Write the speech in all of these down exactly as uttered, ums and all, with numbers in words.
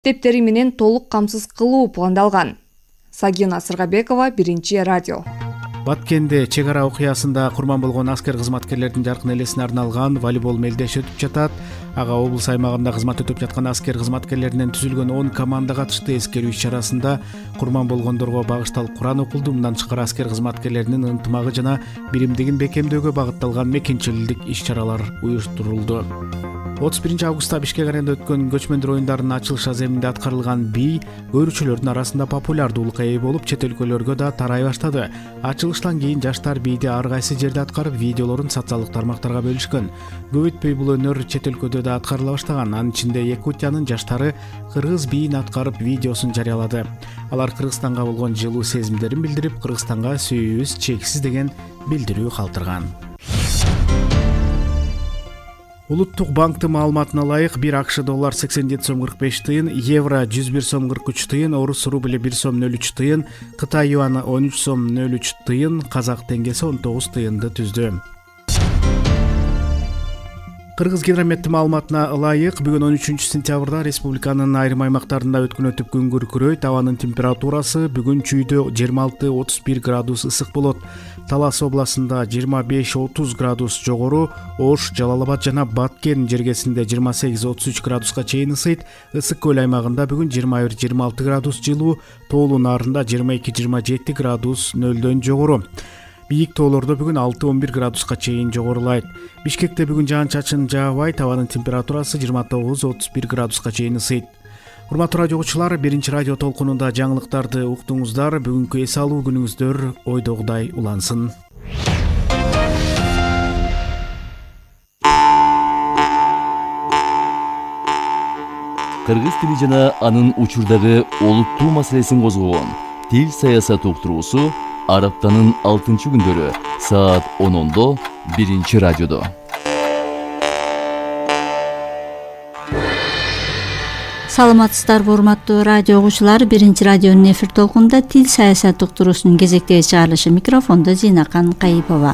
мектептери менен толук камсыз кылуу пландалган. Сагина Сыргабекова, Биринчи радио. Баткенде чек ара окуясында курман болгон аскер кызматкерлердин жаркын элесине арналган волейбол мелдеш өтүп жатат. Ага облус аймагында кызмат өтүп жаткан аскер кызматкерлеринен түзүлгөн он команда катышты. Эскерүү иш-чарасында курман болгондорго багышталып Куран окулду. Мындан тышкары аскер кызматкерлеринин ынтымагы жана биримдигин бекемдөөгө багытталган мекенчилдик иш-чаралар уюштурулду. отуз биринчи августта Бишкек аренада өткөн көчмөндөр оюндарынын ачылыш аземинде аткарылган бий көрүүчүлөрдүн арасында популярдуулукка ээ болуп, чет өлкөлөргө да тарай баштады. Ачылыштан кийин жаштар бийди ар кайсы жерде аткарып, видеолорун социалдык тармактарга бөлүшкөн. Көп өтпөй бул өнөр чет өлкөдө да аткарыла баштаган. Анын ичинде Якутиянын жаштары кыргыз бийин аткарып видеосун жарыялады. Алар Кыргызстанга болгон жылуу сезимдерин билдирип, Кыргызстанга сүйүүбүз чексиз деген билдирүү калтырган. Улуттук банктын маалыматына ылайык бир АКШ доллар сексен жети сом кырк беш тыйын, евро жүз бир сом кырк үч тыйын, орус рубли бир сом нөл үч тыйын, Кытай юаны он үч сом нөл үч тыйын, казак теңгеси он тогуз тыйынды түздү. Кыргыз гидрометтин маалыматына ылайык бүгүн он үчүнчү сентябрда республиканын айрым аймактарында өткөн өтүп күн күркүрөйт. Абанын температурасы бүгүн чүйдө жыйырма алты отуз бир градус ысык болот. Талас областында жыйырма беш отуз градус жогору, Ош, Жалал Абад жана Баткен жергесинде жыйырма сегиз отуз үч градуска чейин ысыйт. Ысык көл аймагында бүгүн жыйырма бир жыйырма алты градус жылуу, тоолуу нарында жыйырма эки жыйырма жети градус нөлдөн жогору. Бийик тоолордо бүгүн алты он бир градуска чейин жогорулайт. Бишкекте бүгүн жаан-чачын жаабайт, абанын температурасы жыйырма тогуз отуз бир градуска чейин ысыйт. Урматтуу радио окуучулар, Биринчи радио толкунунда жаңылыктарды уктуңуздар. Бүгүнкү эс алуу күнүңүздөр ойдогудай улансын. Кыргыз тили жана анын учурдагы олуттуу маселесин козгогон Тил саясаты уктуруусу Араптанын алтынчы күндөрү саат онондо Биринчи радиодо. Саламатсыздарбы урматтуу радио окуучулар, Биринчи радионун эфир толкунунда Тил саясаты уктуруусунун кезектеги чыгарылышы. Микрофондо Зинакан Кайыпова.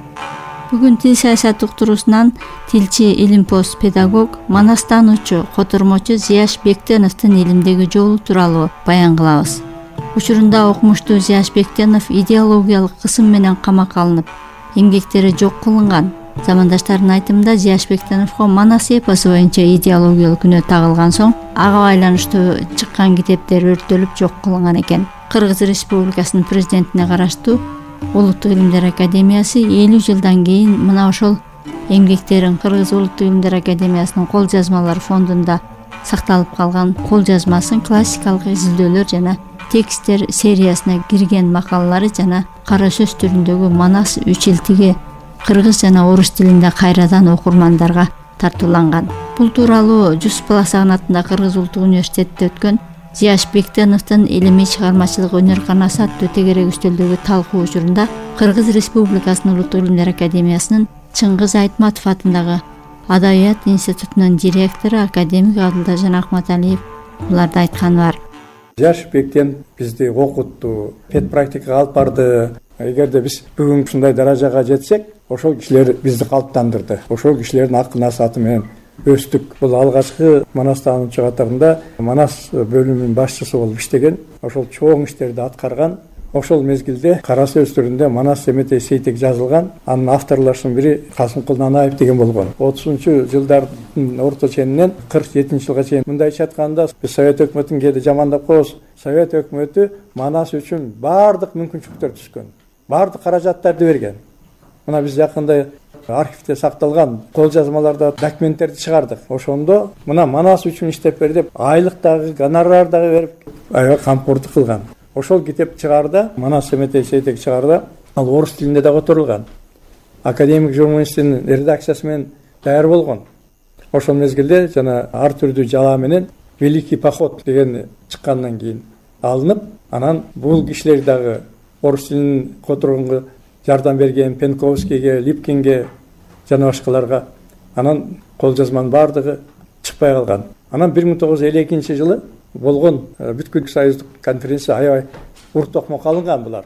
Бүгүн Тил саясаты уктуруусунан тилчи, илимпоз, педагог, манастануучу, котормочу Зияш Бектеновдун илимдеги жолу тууралуу баян кылабыз. Учурунда окумуштуу Зияш Бектенов идеологиялык кысым менен камакка алынып, эмгектери жок кылынган. Замандаштардын айтымында Зияш Бектеновго Манас эпосу боюнча идеологиялык күнөө тагылган соң, ага байланыштуу чыккан китептер өртөлүп жок кылынган экен. Кыргыз Республикасынын президентине караштуу Улуттук илимдер академиясы элүү жылдан кийин мына ошол эмгектерин Кыргыз Улуттук илимдер академиясынын кол жазмалар фондунда сакталып калган кол жазмасын классикалык изилдөөлөр жана тексттер сериясына кирген макалалары жана кара сөз түрүндөгү Манас үч илтиги кыргыз жана орус тилинде кайрадан окурмандарга тартууланган. Бул тууралуу Жус Баласагын атында Кыргыз Улуттук университетте өткөн Зияш Бектеновдун илимий чыгармачылык өнөр-канасы аттуу тегерек үстөлдөгү талкуу учурунда Кыргыз Республикасынын Улуттук илимдер академиясынын Чыңгыз Айтматов атындагы Адабият институтунун директору академик Абдылдажан Акматалиев буларды айтканы бар. Зияш Бектенов бизди окутту, пед практикага алып барды. Эгерде биз бүгүн ушундай даражага жетсек, ошол кишилер бизди калыптандырды. Ошол кишилердин акы насааты менен өстүк. Бул алгачкы манастануучу катарында Манас бөлүмүнүн башчысы болуп иштеген, ошол чоң иштерди аткарган. Ошол мезгилде кара сөз түрүндө Манас Семетей Сейтек жазылган. Анын авторлорунун бири Касымкул Нанаев деген болгон. отузунчу жылдардын орто ченинен кырк жетинчи жылга чейин мындайча айтканда, биз Совет өкмөтүн кээде жамандап коебуз. Совет өкмөтү Манас үчүн баардык мүмкүнчүлүктөр түзгөн. Баардык каражаттарды берген. Мына биз жакында архивде сакталган кол жазмаларда документтерди чыгардык. Ошондо мына Манас үчүн иштеп бер деп айлыктагы, гонорар дагы берип, аябай камкордук кылган. Ошол китеп чыгарда, Манас Семетей Сейтек чыгарда, ал орус тилинде да которулган. Академик журналисттин редакциясы менен даяр болгон. Ошол мезгилде жана ар түрдүү жала менен Великий поход деген чыккандан кийин алынып, анан бул кишилер дагы орус тилин которгонго жардам берген Пенковскийге, Липкинге жана башкаларга. Анан кол жазманын баардыгы чыкпай калган. Анан бир миң тогуз жүз элүү экинчи жылы болгон бүткүл союздук конференция аябай урт токмокко алынган булар.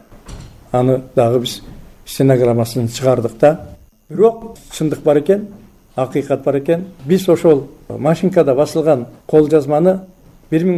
Аны дагы биз стенограммасын чыгардык да. Бирок чындык бар экен, акыйкат бар экен. Биз ошол машинкада басылган кол жазманы бир миң